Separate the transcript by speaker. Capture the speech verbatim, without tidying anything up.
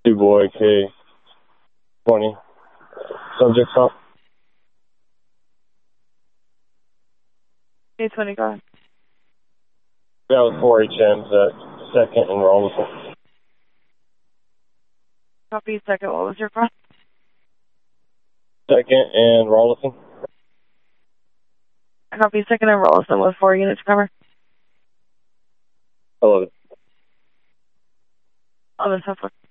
Speaker 1: two boy K twenty. Subject up.
Speaker 2: K twenty, go ahead.
Speaker 1: That was four H Ms at second and Rollinson.
Speaker 2: Copy second. What was your cross?
Speaker 1: Second and Rollinson.
Speaker 2: Copy second and Rollinson with four units cover.
Speaker 1: eleven.
Speaker 2: eleven, so far.